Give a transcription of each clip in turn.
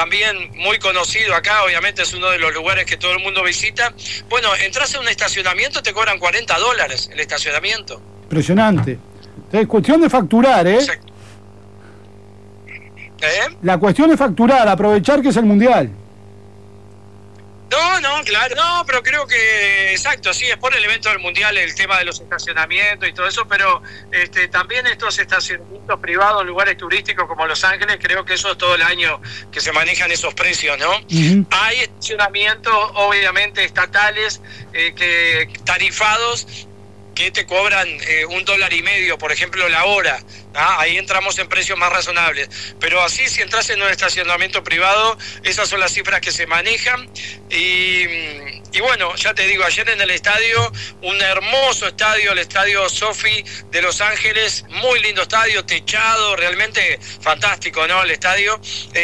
también muy conocido acá, obviamente es uno de los lugares que todo el mundo visita. Bueno, entras en un estacionamiento, te cobran $40 el estacionamiento. Impresionante. Es cuestión de facturar, ¿eh? La cuestión es facturar, aprovechar que es el Mundial. No, claro, no, pero creo que, exacto, sí, es por el evento del Mundial el tema de los estacionamientos y todo eso, pero también estos estacionamientos privados en lugares turísticos como Los Ángeles, creo que eso es todo el año que se manejan esos precios, ¿no? Uh-huh. Hay estacionamientos, obviamente, estatales, que tarifados, que te cobran $1.50, por ejemplo, la hora. Ahí entramos en precios más razonables. Pero así, si entras en un estacionamiento privado, esas son las cifras que se manejan. Y bueno, ya te digo, ayer en el estadio, un hermoso estadio, el Estadio SoFi de Los Ángeles, muy lindo estadio, techado, realmente fantástico, ¿no? El estadio.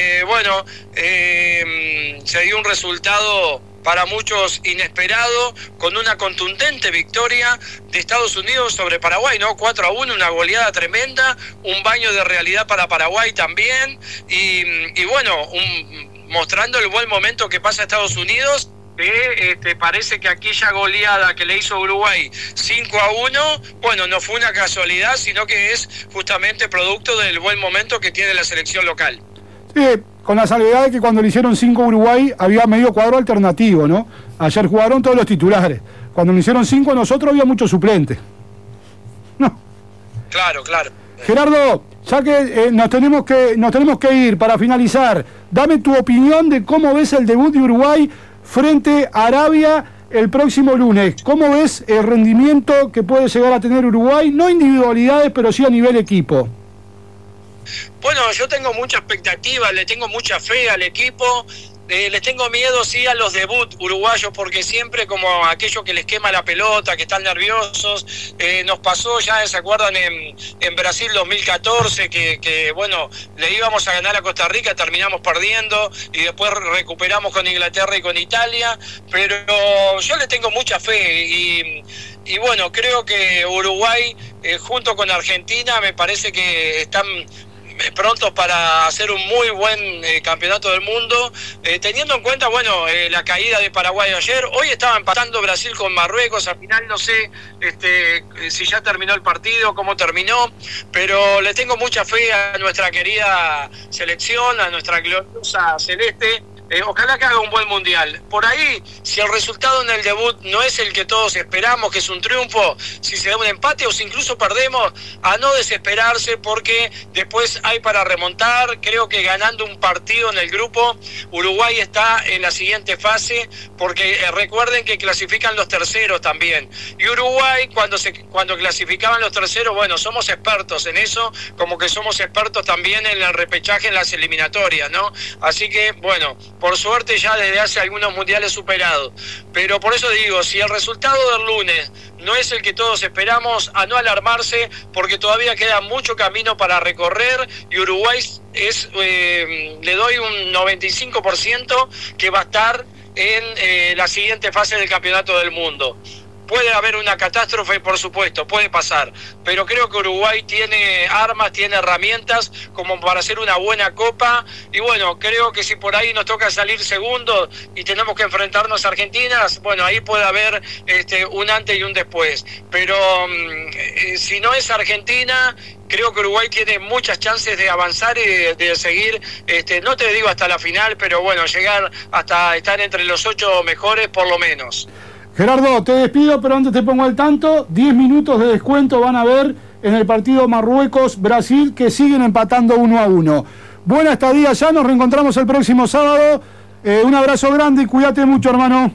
Se dio un resultado para muchos inesperado, con una contundente victoria de Estados Unidos sobre Paraguay, ¿no? 4-1, una goleada tremenda, un baño de realidad para Paraguay también, y bueno, mostrando el buen momento que pasa Estados Unidos, que parece que aquella goleada que le hizo Uruguay 5-1, bueno, no fue una casualidad, sino que es justamente producto del buen momento que tiene la selección local. Sí, con la salvedad de que cuando le hicieron 5 a Uruguay había medio cuadro alternativo, ¿no? Ayer jugaron todos los titulares. Cuando le hicieron 5 a nosotros había muchos suplentes. No. Claro. Gerardo, ya que nos tenemos que ir para finalizar, dame tu opinión de cómo ves el debut de Uruguay frente a Arabia el próximo lunes. ¿Cómo ves el rendimiento que puede llegar a tener Uruguay? No individualidades, pero sí a nivel equipo. Bueno, yo tengo mucha expectativa, le tengo mucha fe al equipo, les tengo miedo sí a los debut uruguayos, porque siempre como aquello que les quema la pelota, que están nerviosos, nos pasó ya, ¿se acuerdan? En Brasil 2014, que bueno, le íbamos a ganar a Costa Rica, terminamos perdiendo y después recuperamos con Inglaterra y con Italia, pero yo le tengo mucha fe y bueno, creo que Uruguay junto con Argentina me parece que están prontos para hacer un muy buen campeonato del mundo, teniendo en cuenta, bueno, la caída de Paraguay ayer. Hoy estaba empatando Brasil con Marruecos, al final no sé si ya terminó el partido, cómo terminó, pero le tengo mucha fe a nuestra querida selección, a nuestra gloriosa celeste. Ojalá que haga un buen mundial. Por ahí, si el resultado en el debut no es el que todos esperamos, que es un triunfo, si se da un empate o si incluso perdemos, a no desesperarse, porque después hay para remontar. Creo que ganando un partido en el grupo, Uruguay está en la siguiente fase, porque recuerden que clasifican los terceros también. Y Uruguay, cuando clasificaban los terceros, bueno, somos expertos en eso, como que somos expertos también en el repechaje, en las eliminatorias, ¿no? Así que, bueno, por suerte ya desde hace algunos mundiales superados. Pero por eso digo, si el resultado del lunes no es el que todos esperamos, a no alarmarse, porque todavía queda mucho camino para recorrer y Uruguay le doy un 95% que va a estar en la siguiente fase del campeonato del mundo. Puede haber una catástrofe, por supuesto, puede pasar, pero creo que Uruguay tiene armas, tiene herramientas como para hacer una buena copa, y bueno, creo que si por ahí nos toca salir segundo y tenemos que enfrentarnos a Argentina, bueno, ahí puede haber un antes y un después, pero si no es Argentina, creo que Uruguay tiene muchas chances de avanzar y de seguir, no te digo hasta la final, pero bueno, llegar hasta estar entre los 8 mejores por lo menos. Gerardo, te despido, pero antes te pongo al tanto. 10 minutos de descuento van a haber en el partido Marruecos-Brasil, que siguen empatando 1-1. Buena estadía ya, nos reencontramos el próximo sábado. Un abrazo grande y cuídate mucho, hermano.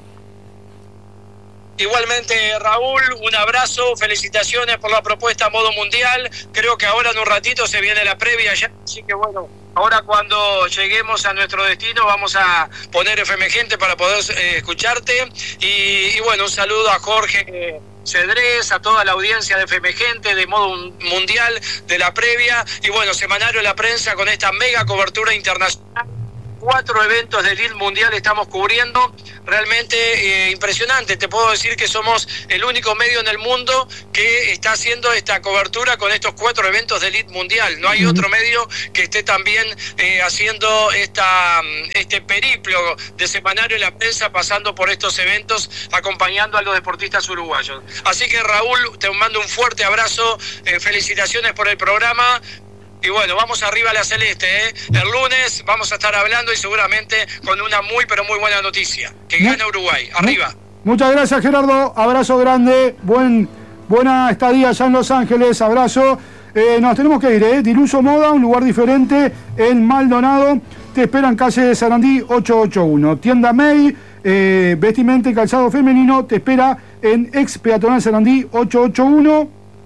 Igualmente, Raúl, un abrazo, felicitaciones por la propuesta a modo mundial. Creo que ahora en un ratito se viene la previa ya, así que bueno, ahora cuando lleguemos a nuestro destino vamos a poner FM Gente para poder escucharte. Y bueno, un saludo a Jorge Cedrés, a toda la audiencia de FM Gente de modo mundial de la previa. Y bueno, semanario de la prensa con esta mega cobertura internacional 4 eventos de Elite Mundial estamos cubriendo, realmente impresionante. Te puedo decir que somos el único medio en el mundo que está haciendo esta cobertura con estos 4 eventos de Elite Mundial. No hay otro medio que esté también haciendo este periplo de semanario en la prensa, pasando por estos eventos, acompañando a los deportistas uruguayos. Así que, Raúl, te mando un fuerte abrazo, felicitaciones por el programa. Y bueno, vamos arriba a la celeste, ¿eh? El lunes vamos a estar hablando y seguramente con una muy, pero muy buena noticia. Que gane Uruguay. Arriba. Muchas gracias, Gerardo. Abrazo grande. Buena estadía allá en Los Ángeles. Abrazo. Nos tenemos que ir, ¿eh? Diluso Moda, un lugar diferente en Maldonado. Te esperan calle de Sarandí 881. Tienda May, vestimenta y calzado femenino. Te espera en ex peatonal Sarandí 881.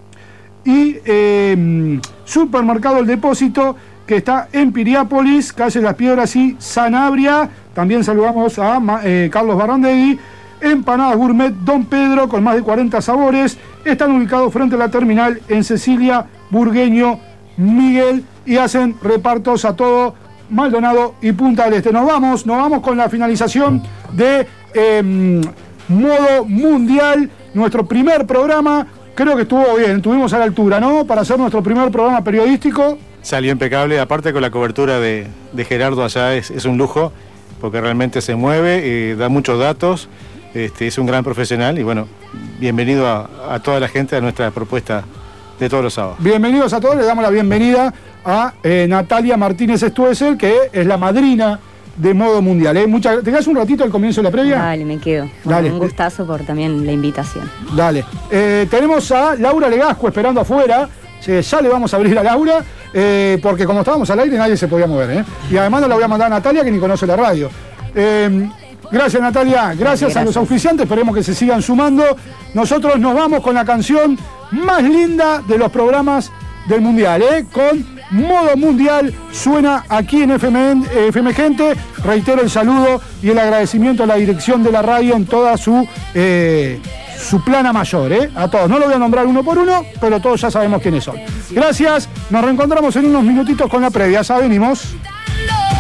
Y Supermercado El Depósito, que está en Piriápolis, calle Las Piedras y Sanabria. También saludamos a Carlos Barrandegui. Empanadas Gourmet Don Pedro, con más de 40 sabores. Están ubicados frente a la terminal en Cecilia, Burgueño, Miguel, y hacen repartos a todo Maldonado y Punta del Este. Nos vamos con la finalización de Modo Mundial, nuestro primer programa. Creo que estuvo bien, estuvimos a la altura, ¿no? Para hacer nuestro primer programa periodístico. Salió impecable, aparte con la cobertura de Gerardo allá es un lujo, porque realmente se mueve, da muchos datos, es un gran profesional y bueno, bienvenido a toda la gente a nuestra propuesta de todos los sábados. Bienvenidos a todos, le damos la bienvenida a Natalia Martínez Stuessel, que es la madrina de Modo Mundial. ¿Te quedas un ratito al comienzo de la previa? Dale, me quedo. Dale. Un gustazo por también la invitación. Dale. Tenemos a Laura Legasco esperando afuera. Ya le vamos a abrir a Laura, porque como estábamos al aire nadie se podía mover. Y además no la voy a mandar a Natalia, que ni conoce la radio. Gracias, Natalia. Gracias a los auspiciantes. Esperemos que se sigan sumando. Nosotros nos vamos con la canción más linda de los programas del Mundial, con Modo Mundial. Suena aquí en FM Gente. Reitero el saludo y el agradecimiento a la dirección de la radio en toda su plana mayor, a todos. No lo voy a nombrar uno por uno, pero todos ya sabemos quiénes son. Gracias, nos reencontramos en unos minutitos con la previa. Ya venimos.